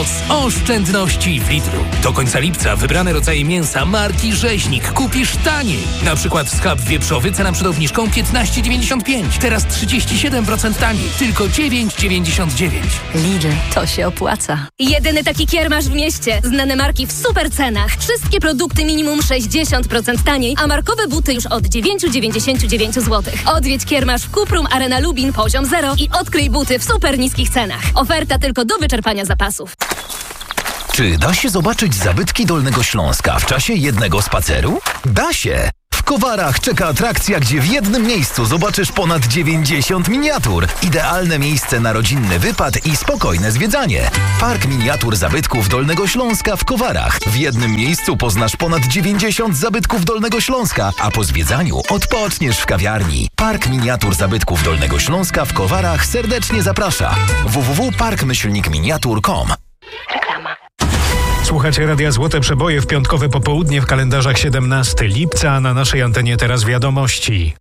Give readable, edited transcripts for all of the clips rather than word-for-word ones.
Oszczędności w Lidlu. Do końca lipca wybrane rodzaje mięsa marki Rzeźnik kupisz taniej. Na przykład schab wieprzowy cena przed obniżką 15,95. Teraz 37% taniej. Tylko 9,99. Lidl, to się opłaca. Jedyny taki kiermasz w mieście. Znane marki w super cenach. Wszystkie produkty minimum 60% taniej, a markowe buty już od 9,99 zł. Odwiedź kiermasz w Cuprum Arena Lubin poziom 0 i odkryj buty w super niskich cenach. Oferta tylko do wyczerpania zapasów. Czy da się zobaczyć zabytki Dolnego Śląska w czasie jednego spaceru? Da się! W Kowarach czeka atrakcja, gdzie w jednym miejscu zobaczysz ponad 90 miniatur. Idealne miejsce na rodzinny wypad i spokojne zwiedzanie. Park Miniatur Zabytków Dolnego Śląska w Kowarach. W jednym miejscu poznasz ponad 90 zabytków Dolnego Śląska, a po zwiedzaniu odpoczniesz w kawiarni. Park Miniatur Zabytków Dolnego Śląska w Kowarach serdecznie zaprasza. www.park-miniatur.com. Reklama. Słuchacie Radia Złote Przeboje w piątkowe popołudnie w kalendarzach 17 lipca, a na naszej antenie teraz wiadomości.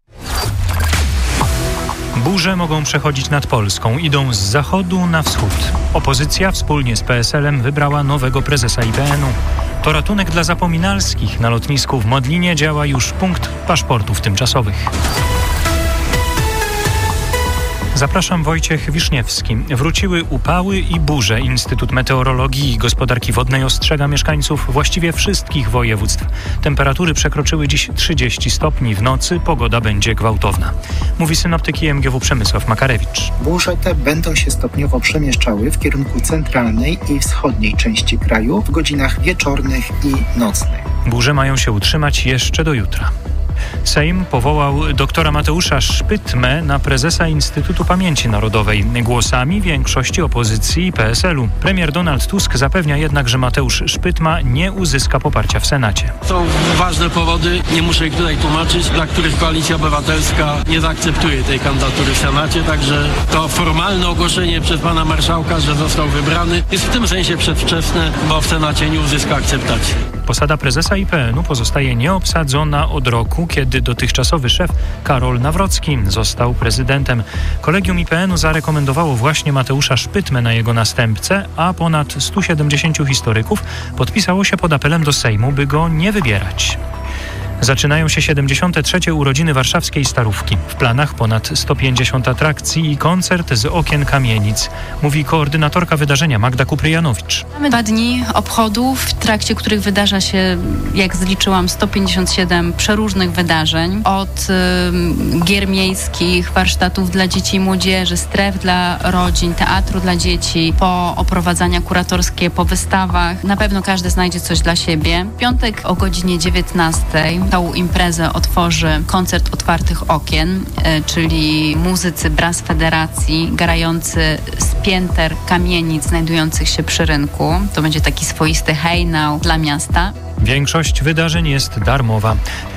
Burze mogą przechodzić nad Polską, idą z zachodu na wschód. Opozycja wspólnie z PSL-em wybrała nowego prezesa IPN-u. To ratunek dla zapominalskich. Na lotnisku w Modlinie działa już punkt paszportów tymczasowych. Zapraszam, Wojciech Wiszniewski. Wróciły upały i burze. Instytut Meteorologii i Gospodarki Wodnej ostrzega mieszkańców właściwie wszystkich województw. Temperatury przekroczyły dziś 30 stopni. W nocy pogoda będzie gwałtowna. Mówi synoptyk IMGW Przemysław Makarewicz. Burze te będą się stopniowo przemieszczały w kierunku centralnej i wschodniej części kraju w godzinach wieczornych i nocnych. Burze mają się utrzymać jeszcze do jutra. Sejm powołał doktora Mateusza Szpytmę na prezesa Instytutu Pamięci Narodowej głosami większości opozycji i PSL-u. Premier Donald Tusk zapewnia jednak, że Mateusz Szpytma nie uzyska poparcia w Senacie. Są ważne powody, nie muszę ich tutaj tłumaczyć, dla których Koalicja Obywatelska nie zaakceptuje tej kandydatury w Senacie, także to formalne ogłoszenie przez pana marszałka, że został wybrany, jest w tym sensie przedwczesne, bo w Senacie nie uzyska akceptacji. Posada prezesa IPN-u pozostaje nieobsadzona od roku, kiedy dotychczasowy szef Karol Nawrocki został prezydentem. Kolegium IPN-u zarekomendowało właśnie Mateusza Szpytmę na jego następcę, a ponad 170 historyków podpisało się pod apelem do Sejmu, by go nie wybierać. Zaczynają się 73. urodziny warszawskiej Starówki. W planach ponad 150 atrakcji i koncert z okien kamienic, mówi koordynatorka wydarzenia Magda Kupryjanowicz. Mamy 2 dni obchodów, w trakcie których wydarza się, jak zliczyłam, 157 przeróżnych wydarzeń. Od gier miejskich, warsztatów dla dzieci i młodzieży, stref dla rodzin, teatru dla dzieci, po oprowadzania kuratorskie, po wystawach. Na pewno każdy znajdzie coś dla siebie. W piątek o godzinie 19 tą imprezę otworzy koncert otwartych okien, czyli muzycy Brass Federacji grający z pięter kamienic znajdujących się przy rynku. To będzie taki swoisty hejnał dla miasta. Większość wydarzeń jest darmowa.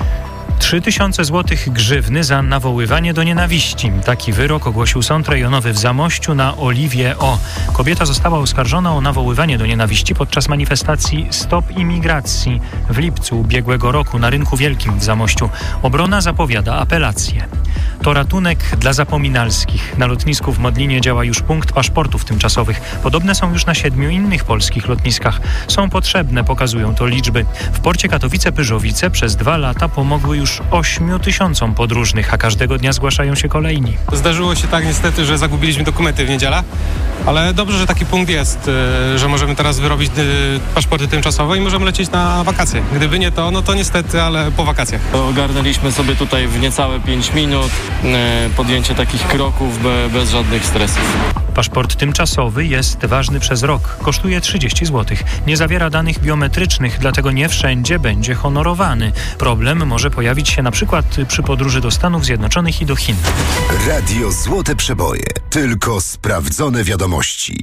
3000 złotych grzywny za nawoływanie do nienawiści. Taki wyrok ogłosił Sąd Rejonowy w Zamościu na Oliwie O. Kobieta została oskarżona o nawoływanie do nienawiści podczas manifestacji Stop Imigracji w lipcu ubiegłego roku na Rynku Wielkim w Zamościu. Obrona zapowiada apelację. To ratunek dla zapominalskich. Na lotnisku w Modlinie działa już punkt paszportów tymczasowych. Podobne są już na 7 innych polskich lotniskach. Są potrzebne, pokazują to liczby. W porcie Katowice-Pyrzowice przez 2 lata pomogły już 8000 podróżnych, a każdego dnia zgłaszają się kolejni. Zdarzyło się tak niestety, że zagubiliśmy dokumenty w niedzielę, ale dobrze, że taki punkt jest, że możemy teraz wyrobić paszporty tymczasowe i możemy lecieć na wakacje. Gdyby nie to, no to niestety, ale po wakacjach. Ogarnęliśmy sobie tutaj w niecałe 5 minut podjęcie takich kroków bez żadnych stresów. Paszport tymczasowy jest ważny przez rok. Kosztuje 30 zł. Nie zawiera danych biometrycznych, dlatego nie wszędzie będzie honorowany. Problem może pojawić się na przykład przy podróży do Stanów Zjednoczonych i do Chin. Radio Złote Przeboje. Tylko sprawdzone wiadomości.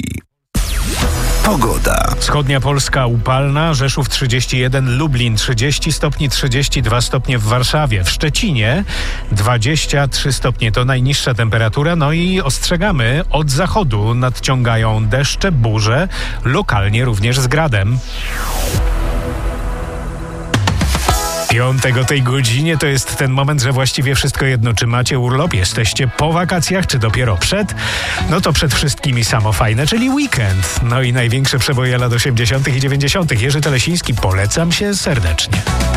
Pogoda. Wschodnia Polska upalna, Rzeszów 31, Lublin 30 stopni, 32 stopnie w Warszawie. W Szczecinie 23 stopnie to najniższa temperatura. No i ostrzegamy, od zachodu nadciągają deszcze, burze, lokalnie również z gradem. Piątek o tej godzinie to jest ten moment, że właściwie wszystko jedno, czy macie urlop, jesteście po wakacjach, czy dopiero przed. No to przed wszystkimi samo fajne, czyli weekend. No i największe przeboje lat 80. i 90. Jerzy Telesiński, polecam się serdecznie.